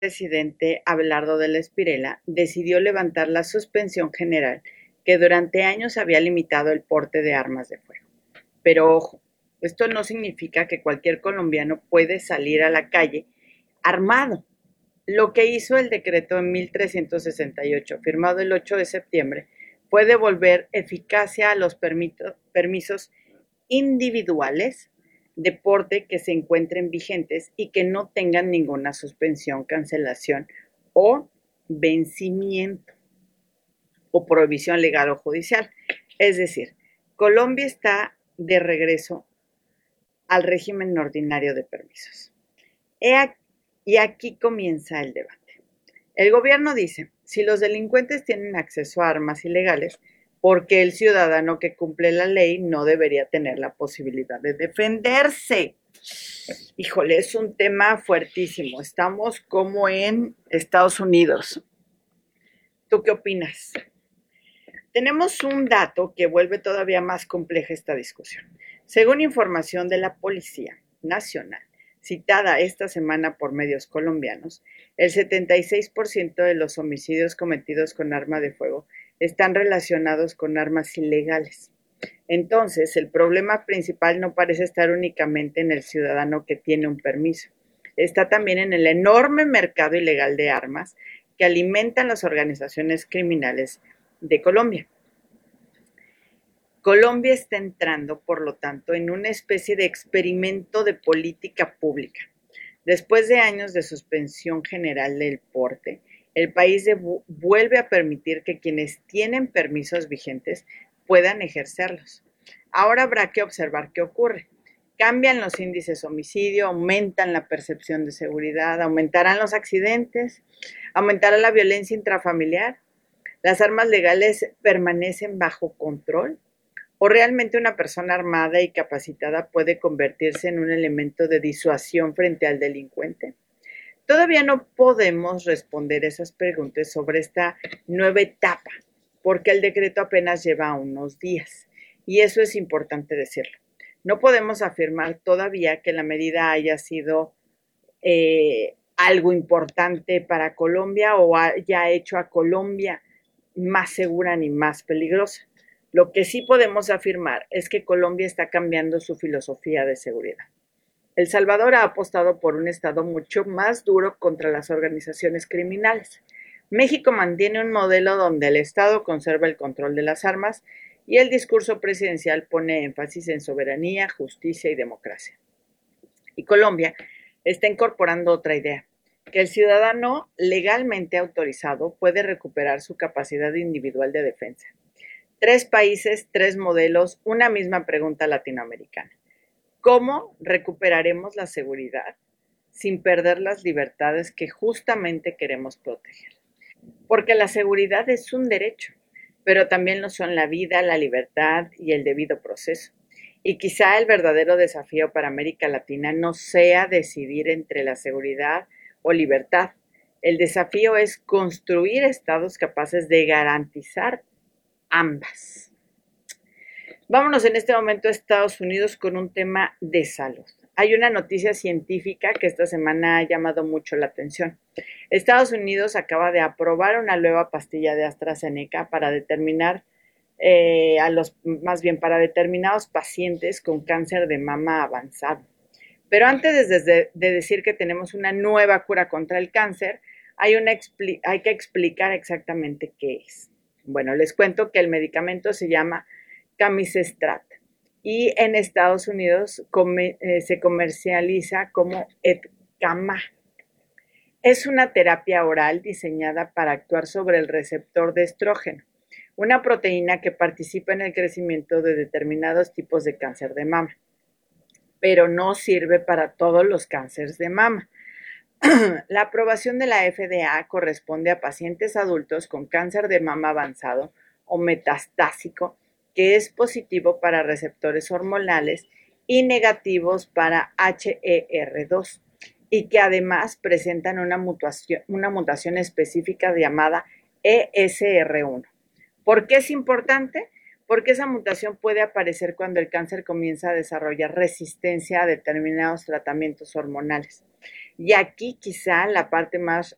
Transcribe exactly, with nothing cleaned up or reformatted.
presidente Abelardo de la Espirela decidió levantar la suspensión general que durante años había limitado el porte de armas de fuego. Pero ojo, esto no significa que cualquier colombiano puede salir a la calle armado. Lo que hizo el decreto en mil trescientos sesenta y ocho, firmado el ocho de septiembre, fue devolver eficacia a los permisos individuales de porte que se encuentren vigentes y que no tengan ninguna suspensión, cancelación o vencimiento o prohibición legal o judicial. Es decir, Colombia está de regreso al régimen ordinario de permisos. Y aquí comienza el debate. El gobierno dice, si los delincuentes tienen acceso a armas ilegales, ¿por qué el ciudadano que cumple la ley no debería tener la posibilidad de defenderse? Híjole, es un tema fuertísimo. Estamos como en Estados Unidos. ¿Tú qué opinas? Tenemos un dato que vuelve todavía más compleja esta discusión. Según información de la Policía Nacional, citada esta semana por medios colombianos, el setenta y seis por ciento de los homicidios cometidos con arma de fuego están relacionados con armas ilegales. Entonces, el problema principal no parece estar únicamente en el ciudadano que tiene un permiso. Está también en el enorme mercado ilegal de armas que alimentan las organizaciones criminales de Colombia. Colombia está entrando, por lo tanto, en una especie de experimento de política pública. Después de años de suspensión general del porte, el país vuelve a permitir que quienes tienen permisos vigentes puedan ejercerlos. Ahora habrá que observar qué ocurre. Cambian los índices de homicidio, aumentan la percepción de seguridad, aumentarán los accidentes, aumentará la violencia intrafamiliar, las armas legales permanecen bajo control. ¿O realmente una persona armada y capacitada puede convertirse en un elemento de disuasión frente al delincuente? Todavía no podemos responder esas preguntas sobre esta nueva etapa, porque el decreto apenas lleva unos días, y eso es importante decirlo. No podemos afirmar todavía que la medida haya sido eh, algo importante para Colombia o haya hecho a Colombia más segura ni más peligrosa. Lo que sí podemos afirmar es que Colombia está cambiando su filosofía de seguridad. El Salvador ha apostado por un Estado mucho más duro contra las organizaciones criminales. México mantiene un modelo donde el Estado conserva el control de las armas y el discurso presidencial pone énfasis en soberanía, justicia y democracia. Y Colombia está incorporando otra idea, que el ciudadano legalmente autorizado puede recuperar su capacidad individual de defensa. Tres países, tres modelos, una misma pregunta latinoamericana. ¿Cómo recuperaremos la seguridad sin perder las libertades que justamente queremos proteger? Porque la seguridad es un derecho, pero también lo son la vida, la libertad y el debido proceso. Y quizá el verdadero desafío para América Latina no sea decidir entre la seguridad o libertad. El desafío es construir estados capaces de garantizar ambas. Vámonos en este momento a Estados Unidos con un tema de salud. Hay una noticia científica que esta semana ha llamado mucho la atención. Estados Unidos acaba de aprobar una nueva pastilla de AstraZeneca para determinar eh, a los, más bien para determinados pacientes con cáncer de mama avanzado. Pero antes de, de, de decir que tenemos una nueva cura contra el cáncer, hay, una, hay que explicar exactamente qué es. Bueno, les cuento que el medicamento se llama Camizestrant y en Estados Unidos come, eh, se comercializa como Etcama. Es una terapia oral diseñada para actuar sobre el receptor de estrógeno, una proteína que participa en el crecimiento de determinados tipos de cáncer de mama, pero no sirve para todos los cánceres de mama. La aprobación de la F D A corresponde a pacientes adultos con cáncer de mama avanzado o metastásico que es positivo para receptores hormonales y negativos para H E R dos y que además presentan una mutación, una mutación específica llamada E S R uno. ¿Por qué es importante? Porque esa mutación puede aparecer cuando el cáncer comienza a desarrollar resistencia a determinados tratamientos hormonales. Y aquí quizá la parte más